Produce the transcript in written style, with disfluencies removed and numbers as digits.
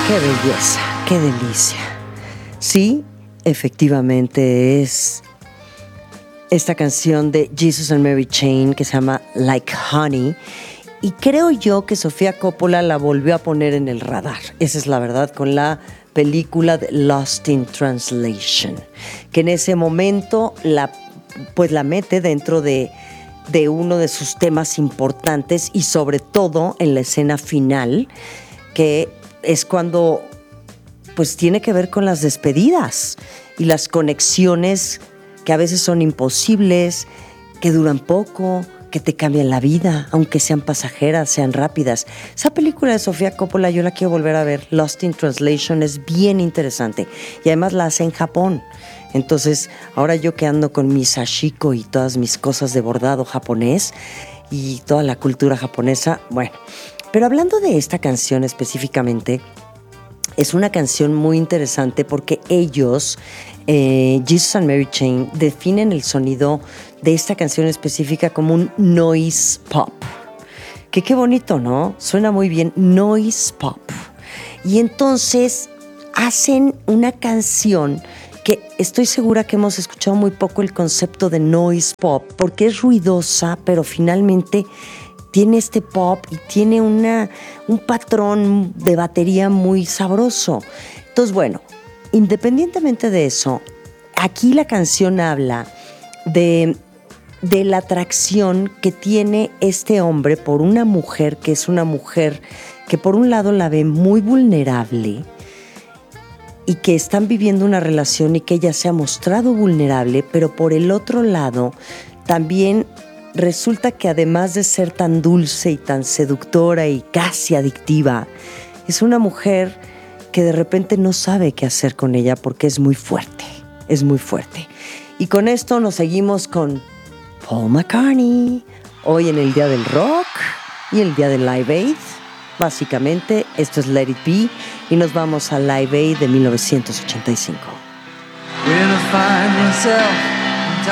Qué belleza, qué delicia. Sí, efectivamente es esta canción de Jesus and Mary Chain que se llama Like Honey. Y creo yo que Sofía Coppola la volvió a poner en el radar. Esa es la verdad, con la película de Lost in Translation, que en ese momento la mete dentro de uno de sus temas importantes, y sobre todo en la escena final, que es cuando pues tiene que ver con las despedidas y las conexiones que a veces son imposibles, que duran poco, que te cambian la vida, aunque sean pasajeras, sean rápidas. Esa película de Sofía Coppola yo la quiero volver a ver. Lost in Translation es bien interesante y además la hace en Japón. Entonces, ahora yo que ando con mi sashiko y todas mis cosas de bordado japonés y toda la cultura japonesa, bueno. Pero hablando de esta canción específicamente, es una canción muy interesante porque ellos, Jesus and Mary Chain, definen el sonido de esta canción específica como un noise pop. Que qué bonito, ¿no? Suena muy bien, noise pop. Y entonces hacen una canción que estoy segura que hemos escuchado muy poco el concepto de noise pop, porque es ruidosa, pero finalmente tiene este pop y tiene un patrón de batería muy sabroso. Entonces, bueno, independientemente de eso, aquí la canción habla de la atracción que tiene este hombre por una mujer, que es una mujer que por un lado la ve muy vulnerable y que están viviendo una relación y que ella se ha mostrado vulnerable, pero por el otro lado también resulta que además de ser tan dulce y tan seductora y casi adictiva, es una mujer que de repente no sabe qué hacer con ella porque es muy fuerte, es muy fuerte. Y con esto nos seguimos con Paul McCartney, hoy en el Día del Rock y el Día del Live Aid. Básicamente, esto es Let It Be y nos vamos a Live Aid de 1985. When I find myself